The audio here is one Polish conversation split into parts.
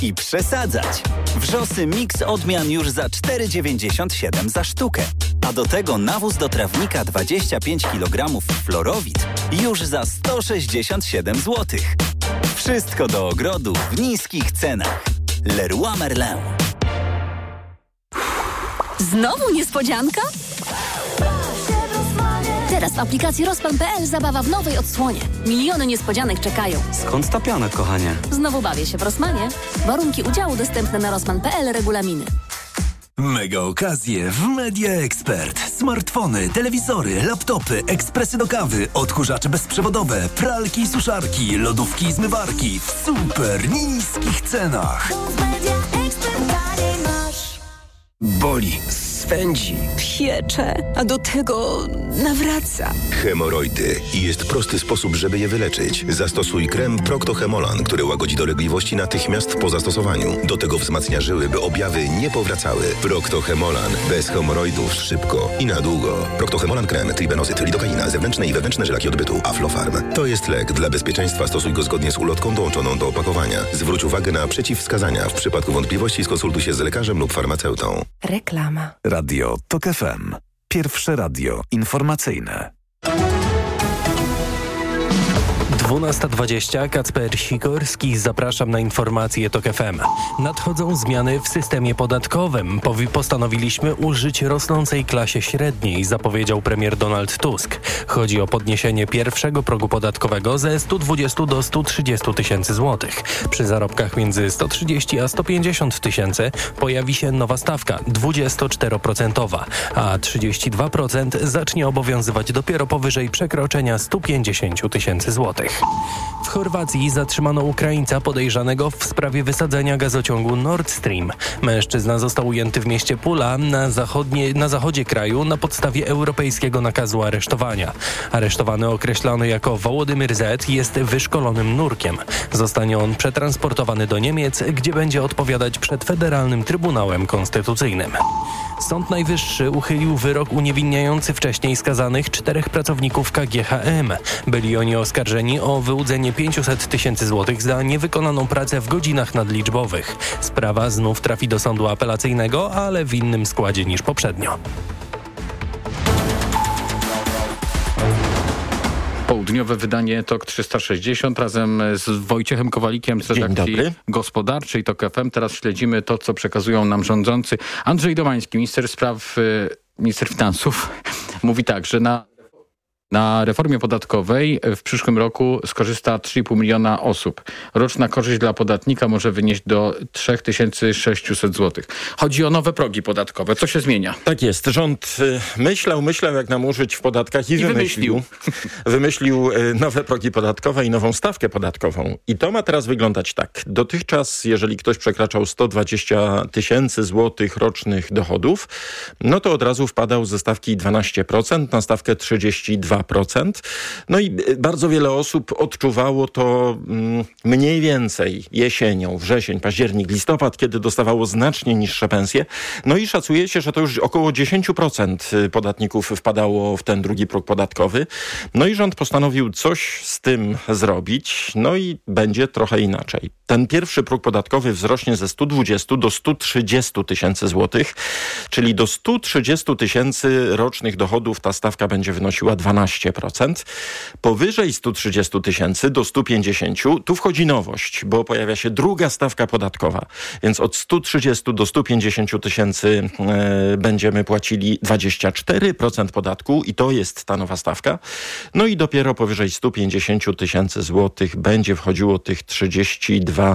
i przesadzać. Wrzosy Mix odmian już za 4,97 za sztukę. A do tego nawóz do trawnika 25 kg Florowit już za 167 zł. Wszystko do ogrodu w niskich cenach. Leroy Merlin. Znowu niespodzianka? Teraz w aplikacji Rospan.pl zabawa w nowej odsłonie. Miliony niespodzianek czekają. Skąd ta piana, kochanie? Znowu bawię się w Rosmanie. Warunki udziału dostępne na Rospan.pl, regulaminy. Mega okazje w Media Expert. Smartfony, telewizory, laptopy, ekspresy do kawy, odkurzacze bezprzewodowe, pralki i suszarki, lodówki i zmywarki w super niskich cenach. Boli, swędzi, piecze, a do tego nawraca. Hemoroidy. I jest prosty sposób, żeby je wyleczyć. Zastosuj krem Procto-Hemolan, który łagodzi dolegliwości natychmiast po zastosowaniu. Do tego wzmacnia żyły, by objawy nie powracały. Procto-Hemolan. Bez hemoroidów szybko i na długo. Procto-Hemolan krem, tribenozyt, lidokaina, zewnętrzne i wewnętrzne żelaki odbytu, Aflofarm. To jest lek. Dla bezpieczeństwa stosuj go zgodnie z ulotką dołączoną do opakowania. Zwróć uwagę na przeciwwskazania. W przypadku wątpliwości skonsultuj się z lekarzem lub farmaceutą. Reklama. Radio TOK FM. Pierwsze radio informacyjne. 12:20. Kacper Sikorski. Zapraszam na informacje TOK FM. Nadchodzą zmiany w systemie podatkowym. Postanowiliśmy użyć rosnącej klasie średniej, zapowiedział premier Donald Tusk. Chodzi o podniesienie pierwszego progu podatkowego ze 120 do 130 tysięcy złotych. Przy zarobkach między 130 a 150 tysięcy pojawi się nowa stawka 24%, a 32% zacznie obowiązywać dopiero powyżej przekroczenia 150 tysięcy złotych. W Chorwacji zatrzymano Ukraińca podejrzanego w sprawie wysadzenia gazociągu Nord Stream. Mężczyzna został ujęty w mieście Pula na zachodzie kraju na podstawie europejskiego nakazu aresztowania. Aresztowany, określony jako Wołodymyr Z, jest wyszkolonym nurkiem. Zostanie on przetransportowany do Niemiec, gdzie będzie odpowiadać przed Federalnym Trybunałem Konstytucyjnym. Sąd Najwyższy uchylił wyrok uniewinniający wcześniej skazanych 4 pracowników KGHM. Byli oni oskarżeni o wyłudzenie 500 tysięcy złotych za niewykonaną pracę w godzinach nadliczbowych. Sprawa znów trafi do sądu apelacyjnego, ale w innym składzie niż poprzednio. Południowe wydanie TOK 360 razem z Wojciechem Kowalikiem z redakcji gospodarczej TOK FM. Teraz śledzimy to, co przekazują nam rządzący. Andrzej Domański, minister finansów, mówi tak, że na reformie podatkowej w przyszłym roku skorzysta 3,5 miliona osób. Roczna korzyść dla podatnika może wynieść do 3600 zł. Chodzi o nowe progi podatkowe. Co się zmienia? Tak jest. Rząd myślał jak nam użyć w podatkach i wymyślił nowe progi podatkowe i nową stawkę podatkową. I to ma teraz wyglądać tak. Dotychczas, jeżeli ktoś przekraczał 120 tysięcy złotych rocznych dochodów, no to od razu wpadał ze stawki 12% na stawkę 32%. No i bardzo wiele osób odczuwało to mniej więcej jesienią, wrzesień, październik, listopad, kiedy dostawało znacznie niższe pensje. No i szacuje się, że to już około 10% podatników wpadało w ten drugi próg podatkowy. No i rząd postanowił coś z tym zrobić, no i będzie trochę inaczej. Ten pierwszy próg podatkowy wzrośnie ze 120 do 130 tysięcy złotych, czyli do 130 tysięcy rocznych dochodów ta stawka będzie wynosiła 12%. Powyżej 130 tysięcy do 150 tu wchodzi nowość, bo pojawia się druga stawka podatkowa. Więc od 130 do 150 tysięcy będziemy płacili 24% podatku i to jest ta nowa stawka. No i dopiero powyżej 150 tysięcy złotych będzie wchodziło tych 32%.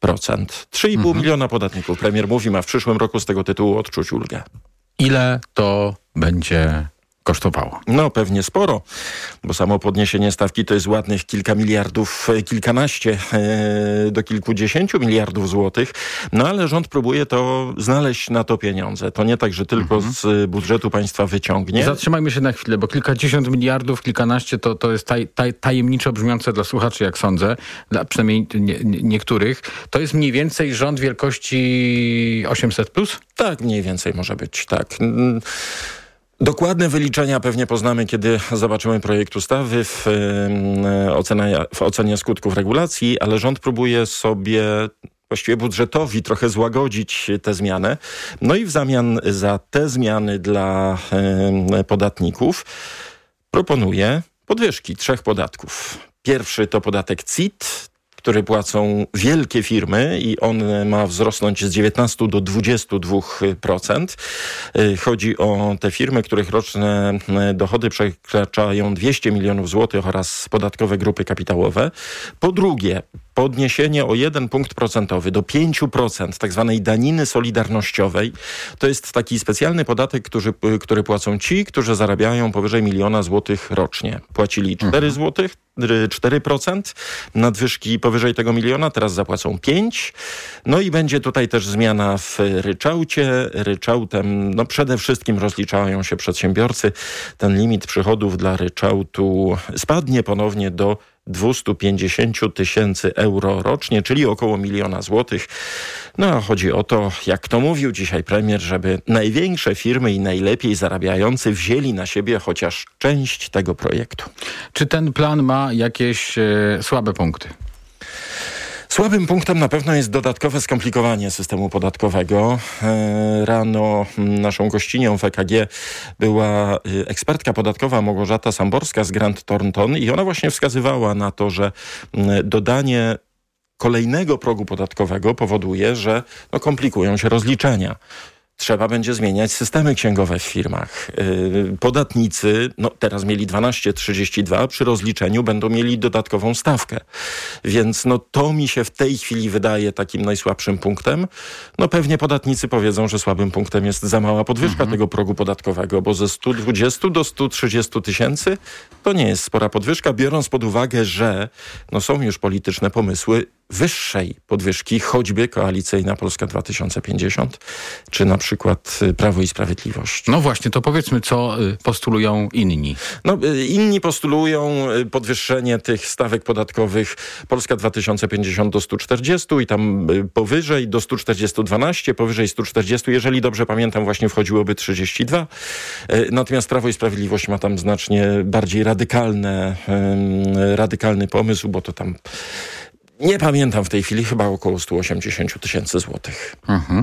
3,5 miliona podatników, premier mówi, ma w przyszłym roku z tego tytułu odczuć ulgę. Ile to będzie kosztowało? No pewnie sporo, bo samo podniesienie stawki to jest ładnych kilka miliardów, kilkanaście do kilkudziesięciu miliardów złotych, no ale rząd próbuje to znaleźć na to pieniądze. To nie tak, że tylko z budżetu państwa wyciągnie. Zatrzymajmy się na chwilę, bo kilkadziesiąt miliardów, kilkanaście to jest tajemniczo brzmiące dla słuchaczy, jak sądzę, dla przynajmniej niektórych. To jest mniej więcej rząd wielkości 800+? Tak, mniej więcej może być, tak. Dokładne wyliczenia pewnie poznamy, kiedy zobaczymy projekt ustawy w ocenie skutków regulacji, ale rząd próbuje sobie właściwie budżetowi trochę złagodzić tę zmianę. No i w zamian za te zmiany dla podatników proponuje podwyżki 3 podatków. Pierwszy to podatek CIT, który płacą wielkie firmy i on ma wzrosnąć z 19 do 22%. Chodzi o te firmy, których roczne dochody przekraczają 200 milionów złotych oraz podatkowe grupy kapitałowe. Po drugie, podniesienie o 1 punkt procentowy do 5% tak zwanej daniny solidarnościowej. To jest taki specjalny podatek, który płacą ci, którzy zarabiają powyżej 1 000 000 złotych rocznie. Płacili 4%, nadwyżki powyżej tego 1 000 000, teraz zapłacą 5%. No i będzie tutaj też zmiana w ryczałcie. Ryczałtem przede wszystkim rozliczają się przedsiębiorcy. Ten limit przychodów dla ryczałtu spadnie ponownie do 250 000 euro rocznie, czyli około 1 000 000 złotych. No a chodzi o to, jak to mówił dzisiaj premier, żeby największe firmy i najlepiej zarabiający wzięli na siebie chociaż część tego projektu. Czy ten plan ma jakieś słabe punkty? Słabym punktem na pewno jest dodatkowe skomplikowanie systemu podatkowego. Rano naszą gościnią w EKG była ekspertka podatkowa Małgorzata Samborska z Grant Thornton i ona właśnie wskazywała na to, że dodanie kolejnego progu podatkowego powoduje, że komplikują się rozliczenia. Trzeba będzie zmieniać systemy księgowe w firmach. Podatnicy, teraz mieli 12,32, przy rozliczeniu będą mieli dodatkową stawkę. Więc to mi się w tej chwili wydaje takim najsłabszym punktem. Pewnie podatnicy powiedzą, że słabym punktem jest za mała podwyżka tego progu podatkowego, bo ze 120 do 130 tysięcy to nie jest spora podwyżka, biorąc pod uwagę, że są już polityczne pomysły wyższej podwyżki, choćby koalicyjna Polska 2050, czy na przykład Prawo i Sprawiedliwość. No właśnie, to powiedzmy, co postulują inni. Inni postulują podwyższenie tych stawek podatkowych Polska 2050 do 140 i tam powyżej do 140 12, powyżej 140, jeżeli dobrze pamiętam, właśnie wchodziłoby 32. Natomiast Prawo i Sprawiedliwość ma tam znacznie bardziej radykalny pomysł, bo to tam nie pamiętam w tej chwili, chyba około 180 000 złotych.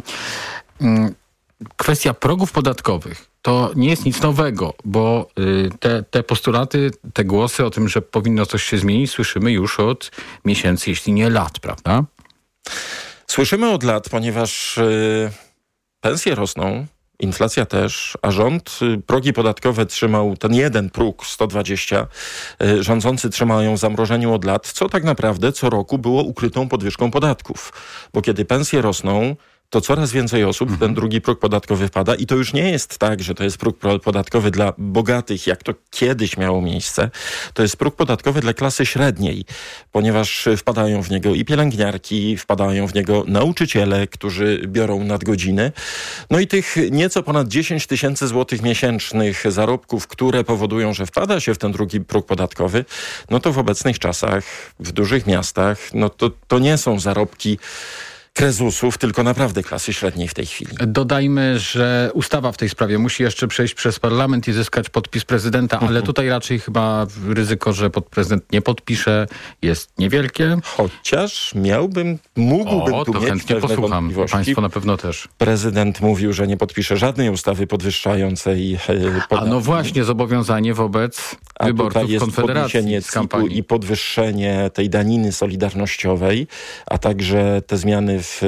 Kwestia progów podatkowych to nie jest nic nowego, bo te postulaty, te głosy o tym, że powinno coś się zmienić, słyszymy już od miesięcy, jeśli nie lat, prawda? Słyszymy od lat, ponieważ pensje rosną, inflacja też, a rząd progi podatkowe trzymał, ten jeden próg 120, rządzący trzymają w zamrożeniu od lat, co tak naprawdę co roku było ukrytą podwyżką podatków. Bo kiedy pensje rosną, to coraz więcej osób w ten drugi próg podatkowy wpada i to już nie jest tak, że to jest próg podatkowy dla bogatych, jak to kiedyś miało miejsce. To jest próg podatkowy dla klasy średniej, ponieważ wpadają w niego i pielęgniarki, wpadają w niego nauczyciele, którzy biorą nadgodziny. No i tych nieco ponad 10 000 złotych miesięcznych zarobków, które powodują, że wpada się w ten drugi próg podatkowy, to w obecnych czasach, w dużych miastach, to nie są zarobki krezusów, tylko naprawdę klasy średniej w tej chwili. Dodajmy, że ustawa w tej sprawie musi jeszcze przejść przez parlament i zyskać podpis prezydenta, ale tutaj raczej chyba ryzyko, że prezydent nie podpisze, jest niewielkie. Chociaż mógłbym tu to mieć chętnie pewne posłucham. wątpliwości. Państwo na pewno też. Prezydent mówił, że nie podpisze żadnej ustawy podwyższającej podatki. No właśnie, zobowiązanie wobec wyborców jest Konfederacji z kampanii. I podwyższenie tej daniny solidarnościowej, a także te zmiany w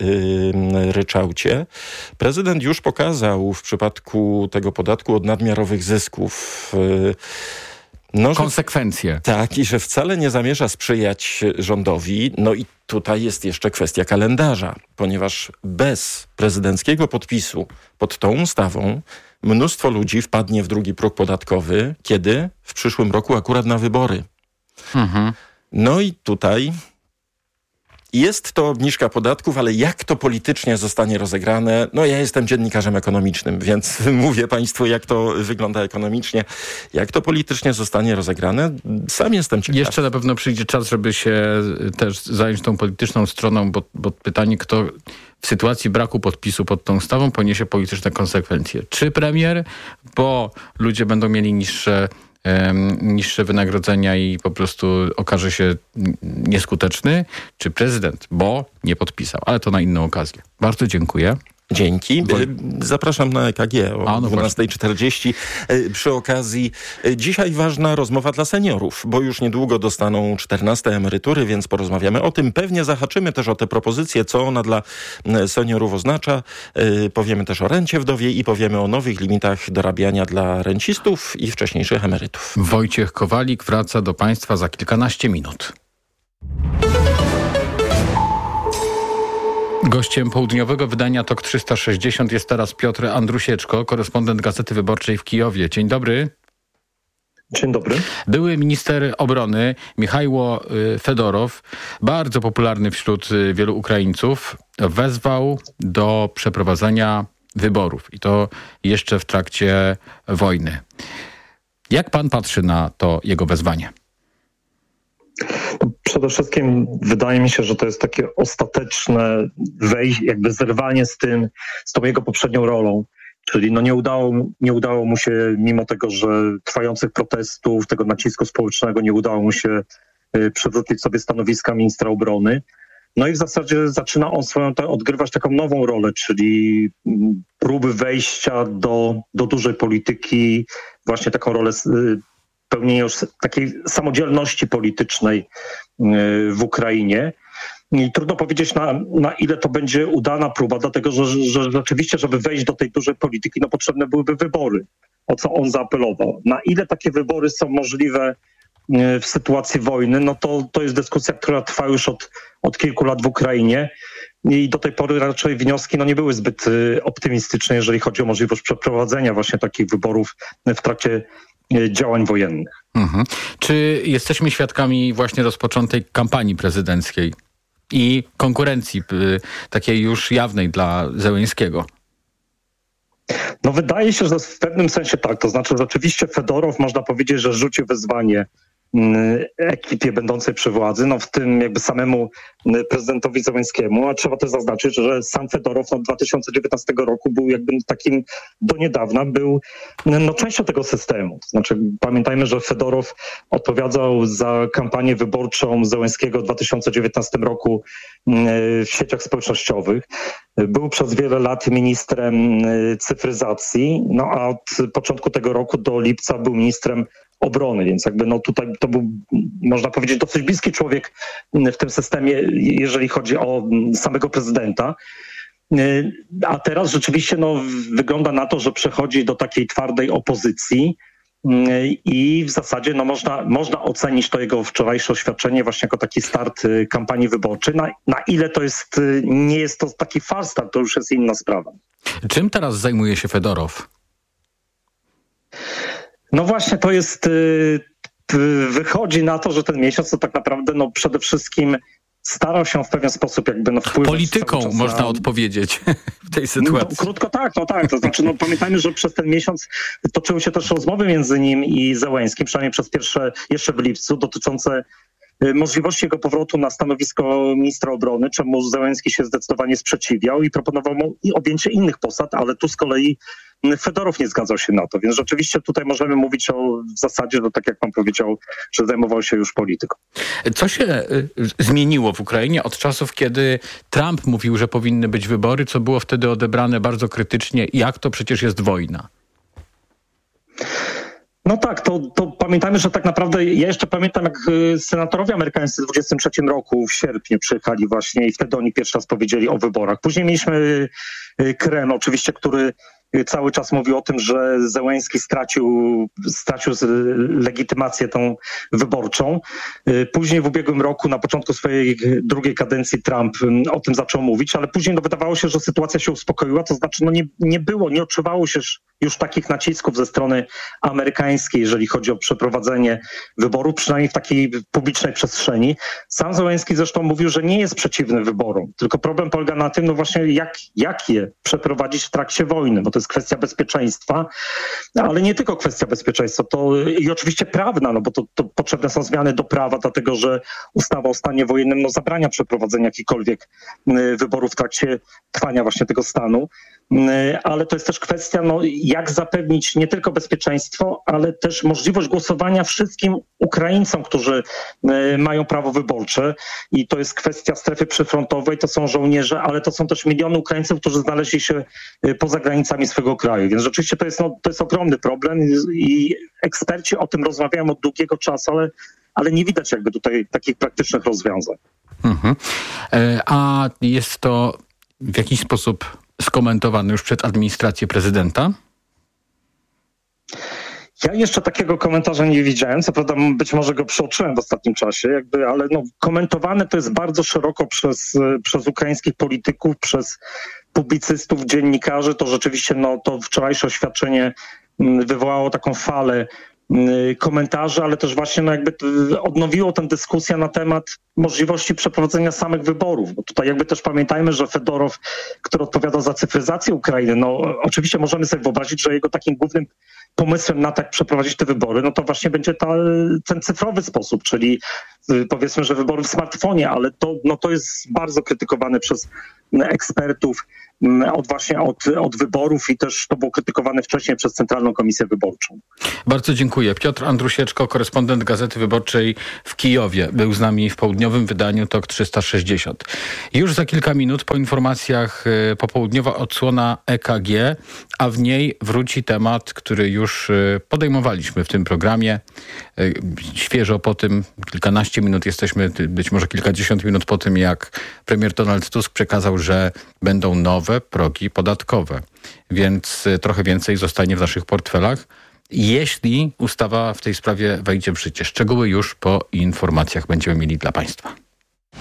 ryczałcie. Prezydent już pokazał w przypadku tego podatku od nadmiarowych zysków konsekwencje. Tak, i że wcale nie zamierza sprzyjać rządowi. No i tutaj jest jeszcze kwestia kalendarza, ponieważ bez prezydenckiego podpisu pod tą ustawą mnóstwo ludzi wpadnie w drugi próg podatkowy, kiedy w przyszłym roku akurat na wybory. No i tutaj jest to obniżka podatków, ale jak to politycznie zostanie rozegrane? Ja jestem dziennikarzem ekonomicznym, więc mówię państwu, jak to wygląda ekonomicznie. Jak to politycznie zostanie rozegrane? Sam jestem ciekaw. Jeszcze na pewno przyjdzie czas, żeby się też zająć tą polityczną stroną, bo pytanie, kto w sytuacji braku podpisu pod tą ustawą poniesie polityczne konsekwencje. Czy premier? Bo ludzie będą mieli niższe niższe wynagrodzenia i po prostu okaże się nieskuteczny, czy prezydent, bo nie podpisał. Ale to na inną okazję. Bardzo dziękuję. Dzięki. Zapraszam na EKG o 12:40. Przy okazji dzisiaj ważna rozmowa dla seniorów, bo już niedługo dostaną 14 emerytury, więc porozmawiamy o tym. Pewnie zahaczymy też o te propozycje, co ona dla seniorów oznacza. Powiemy też o rencie wdowiej i powiemy o nowych limitach dorabiania dla rencistów i wcześniejszych emerytów. Wojciech Kowalik wraca do Państwa za kilkanaście minut. Gościem południowego wydania TOK 360 jest teraz Piotr Andrusieczko, korespondent Gazety Wyborczej w Kijowie. Dzień dobry. Dzień dobry. Były minister obrony Michajło Fedorow, bardzo popularny wśród wielu Ukraińców, wezwał do przeprowadzenia wyborów i to jeszcze w trakcie wojny. Jak pan patrzy na to jego wezwanie? Przede wszystkim wydaje mi się, że to jest takie ostateczne jakby zerwanie z tą jego poprzednią rolą. Czyli nie udało mu się, mimo tego, że trwających protestów, tego nacisku społecznego, nie udało mu się przywrócić sobie stanowiska ministra obrony. No i w zasadzie zaczyna on odgrywać taką nową rolę, czyli próby wejścia do dużej polityki, właśnie taką rolę pełnienia już takiej samodzielności politycznej w Ukrainie. I trudno powiedzieć, na ile to będzie udana próba, dlatego że rzeczywiście, żeby wejść do tej dużej polityki, potrzebne byłyby wybory, o co on zaapelował. Na ile takie wybory są możliwe w sytuacji wojny, to jest dyskusja, która trwa już od kilku lat w Ukrainie i do tej pory raczej wnioski nie były zbyt optymistyczne, jeżeli chodzi o możliwość przeprowadzenia właśnie takich wyborów w trakcie działań wojennych. Mhm. Czy jesteśmy świadkami właśnie rozpoczętej kampanii prezydenckiej i konkurencji takiej już jawnej dla Zełenskiego? Wydaje się, że w pewnym sensie tak. To znaczy rzeczywiście Fedorow, można powiedzieć, że rzucił wyzwanie ekipie będącej przy władzy, w tym jakby samemu prezydentowi Zełenskiemu, a trzeba też zaznaczyć, że sam Fedorow od 2019 roku był jakby takim, do niedawna był częścią tego systemu. To znaczy pamiętajmy, że Fedorow odpowiadał za kampanię wyborczą Zełenskiego w 2019 roku w sieciach społecznościowych. Był przez wiele lat ministrem cyfryzacji, a od początku tego roku do lipca był ministrem obrony, więc jakby tutaj to był, można powiedzieć, dosyć bliski człowiek w tym systemie, jeżeli chodzi o samego prezydenta. A teraz rzeczywiście wygląda na to, że przechodzi do takiej twardej opozycji i w zasadzie można ocenić to jego wczorajsze oświadczenie właśnie jako taki start kampanii wyborczej. Na ile to nie jest to taki falstart, to już jest inna sprawa. Czym teraz zajmuje się Fedorow? Właśnie to jest, wychodzi na to, że ten miesiąc to tak naprawdę przede wszystkim starał się w pewien sposób jakby wpływać. Polityką można odpowiedzieć w tej sytuacji. Krótko tak, to znaczy pamiętajmy, że przez ten miesiąc toczyły się też rozmowy między nim i Zełenskim, przynajmniej przez pierwsze, jeszcze w lipcu, dotyczące możliwości jego powrotu na stanowisko ministra obrony, czemu Zełenski się zdecydowanie sprzeciwiał i proponował mu objęcie innych posad, ale tu z kolei Fedorow nie zgadzał się na to, więc rzeczywiście tutaj możemy mówić w zasadzie, tak jak pan powiedział, że zajmował się już polityką. Co się zmieniło w Ukrainie od czasów, kiedy Trump mówił, że powinny być wybory, co było wtedy odebrane bardzo krytycznie, jak to przecież jest wojna? Tak, to pamiętajmy, że tak naprawdę, ja jeszcze pamiętam, jak senatorowie amerykańscy w 23 roku w sierpniu przyjechali właśnie i wtedy oni pierwszy raz powiedzieli o wyborach. Później mieliśmy Kreml oczywiście, który cały czas mówił o tym, że Zełenski stracił legitymację tą wyborczą. Później w ubiegłym roku, na początku swojej drugiej kadencji Trump o tym zaczął mówić, ale później wydawało się, że sytuacja się uspokoiła, to znaczy nie odczuwało się już takich nacisków ze strony amerykańskiej, jeżeli chodzi o przeprowadzenie wyborów, przynajmniej w takiej publicznej przestrzeni. Sam Zełenski zresztą mówił, że nie jest przeciwny wyborom, tylko problem polega na tym, właśnie jak je przeprowadzić w trakcie wojny, bo to jest kwestia bezpieczeństwa, ale nie tylko kwestia bezpieczeństwa, i oczywiście prawna, bo to potrzebne są zmiany do prawa, dlatego że ustawa o stanie wojennym zabrania przeprowadzenia jakichkolwiek wyborów w trakcie trwania właśnie tego stanu. ale to jest też kwestia, jak zapewnić nie tylko bezpieczeństwo, ale też możliwość głosowania wszystkim Ukraińcom, którzy mają prawo wyborcze. I to jest kwestia strefy przyfrontowej, to są żołnierze, ale to są też miliony Ukraińców, którzy znaleźli się poza granicami swojego kraju. Więc rzeczywiście to jest ogromny problem i eksperci o tym rozmawiają od długiego czasu, ale nie widać jakby tutaj takich praktycznych rozwiązań. Mhm. A jest to w jakiś sposób skomentowane już przed administracją prezydenta? Ja jeszcze takiego komentarza nie widziałem, co prawda być może go przeoczyłem w ostatnim czasie, ale komentowane to jest bardzo szeroko przez ukraińskich polityków, przez publicystów, dziennikarzy. To rzeczywiście to wczorajsze oświadczenie wywołało taką falę komentarzy, ale też właśnie odnowiło tę dyskusję na temat możliwości przeprowadzenia samych wyborów. Bo tutaj też pamiętajmy, że Fedorow, który odpowiadał za cyfryzację Ukrainy, oczywiście możemy sobie wyobrazić, że jego takim głównym pomysłem na tak przeprowadzić te wybory, to właśnie będzie ten cyfrowy sposób, czyli powiedzmy, że wybory w smartfonie, ale to jest bardzo krytykowane przez ekspertów od wyborów i też to było krytykowane wcześniej przez Centralną Komisję Wyborczą. Bardzo dziękuję. Piotr Andrusieczko, korespondent Gazety Wyborczej w Kijowie, był z nami w południowym wydaniu TOK 360. Już za kilka minut po informacjach popołudniowa odsłona EKG, a w niej wróci temat, który już podejmowaliśmy w tym programie. Świeżo po tym, kilkanaście minut jesteśmy, być może kilkadziesiąt minut po tym, jak premier Donald Tusk przekazał, że będą nowe progi podatkowe, więc trochę więcej zostanie w naszych portfelach, jeśli ustawa w tej sprawie wejdzie w życie. Szczegóły już po informacjach będziemy mieli dla Państwa.